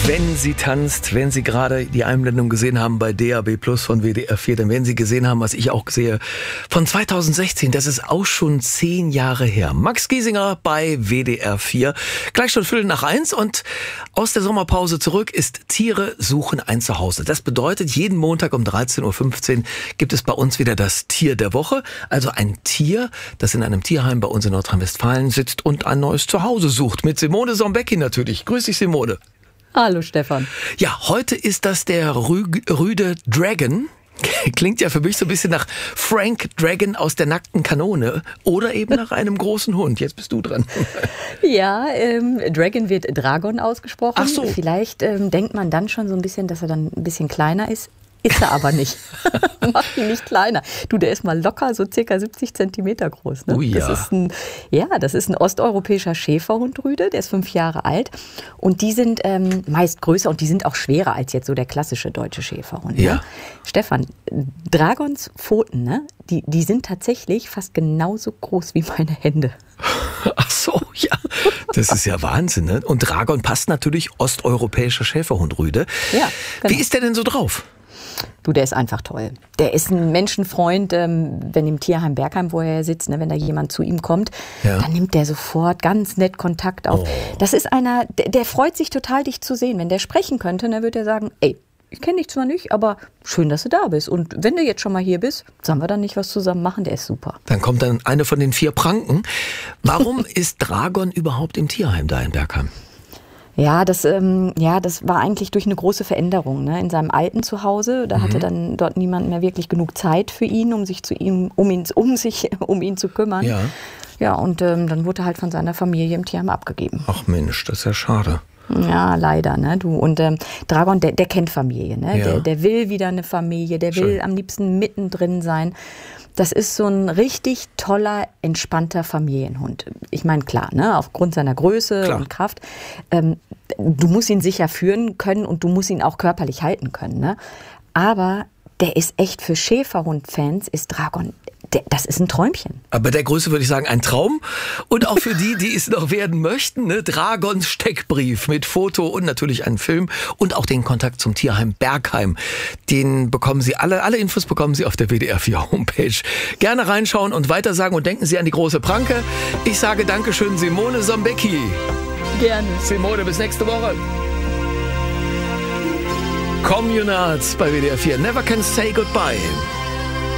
Wenn sie tanzt, wenn Sie gerade die Einblendung gesehen haben bei DAB Plus von WDR 4, dann werden Sie gesehen haben, was ich auch sehe, von 2016, das ist auch schon 10 Jahre her. Max Giesinger bei WDR 4, gleich schon 12:45 und aus der Sommerpause zurück ist Tiere suchen ein Zuhause. Das bedeutet, jeden Montag um 13:15 Uhr gibt es bei uns wieder das Tier der Woche, also ein Tier, das in einem Tierheim bei uns in Nordrhein-Westfalen sitzt und ein neues Zuhause sucht. Mit Simone Sombecki natürlich. Grüß dich, Simone. Hallo Stefan. Ja, heute ist das der Rüde Dragon. Klingt ja für mich so ein bisschen nach Frank Dragon aus der nackten Kanone oder eben nach einem großen Hund. Jetzt bist du dran. Ja, Dragon wird Dragon ausgesprochen. Ach so. Vielleicht denkt man dann schon so ein bisschen, dass er dann ein bisschen kleiner ist. Ist er aber nicht. Macht ihn nicht kleiner. Du, der ist mal locker so circa 70 Zentimeter groß. Ne? Oh ja. Das ist ein osteuropäischer Schäferhundrüde, der ist 5 Jahre alt. Und die sind meist größer und die sind auch schwerer als jetzt so der klassische deutsche Schäferhund. Ja. Ne? Stefan, Dragons Pfoten, ne? Die sind tatsächlich fast genauso groß wie meine Hände. Ach so, ja. Das ist ja Wahnsinn, ne? Und Dragon passt natürlich osteuropäischer Schäferhundrüde. Ja, genau. Wie ist der denn so drauf? Du, der ist einfach toll. Der ist ein Menschenfreund, wenn im Tierheim Bergheim, wo er sitzt, ne, wenn da jemand zu ihm kommt, Ja. dann nimmt der sofort ganz nett Kontakt auf. Oh. Das ist einer, der freut sich total, dich zu sehen. Wenn der sprechen könnte, dann würde er sagen, ey, ich kenne dich zwar nicht, aber schön, dass du da bist. Und wenn du jetzt schon mal hier bist, sollen wir dann nicht was zusammen machen? Der ist super. Dann kommt dann eine von den 4 Pranken. Warum ist Dragon überhaupt im Tierheim da in Bergheim? Ja, das war eigentlich durch eine große Veränderung, ne? In seinem alten Zuhause. Da hatte dann dort niemand mehr wirklich genug Zeit für ihn, um sich um ihn zu kümmern. Ja. Ja, und dann wurde er halt von seiner Familie im Tierheim abgegeben. Ach Mensch, das ist ja schade. Ja, leider, ne, du. Und Dragon, der kennt Familie, ne? Ja. Der will wieder eine Familie, der will Schön. am liebsten mittendrin sein. Das ist so ein richtig toller, entspannter Familienhund. Ich meine, klar, ne, aufgrund seiner Größe Klar. und Kraft. Du musst ihn sicher führen können und du musst ihn auch körperlich halten können, ne? Aber der ist echt für Schäferhund-Fans, ist Dragon, das ist ein Träumchen. Aber der Größe würde ich sagen, ein Traum. Und auch für die es noch werden möchten, ne? Dragons Steckbrief mit Foto und natürlich einen Film und auch den Kontakt zum Tierheim Bergheim. Den bekommen Sie alle Infos bekommen Sie auf der WDR 4 Homepage. Gerne reinschauen und weitersagen und denken Sie an die große Pranke. Ich sage Dankeschön, Simone Sombecki. Gerne. Simone, bis nächste Woche. Communards bei WDR 4. Never can say goodbye.